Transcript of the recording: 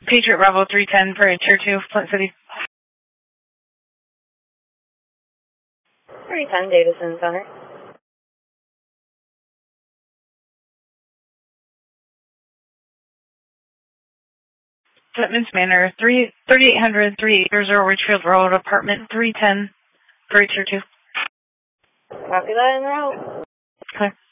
Patriot Bravo 310 for Tier 2, Flint City. 310 Davidson Center. Flintman's Manor, 3800 3 acres, Richfield Road, apartment 310 for Tier 2. Copy that en route. Okay.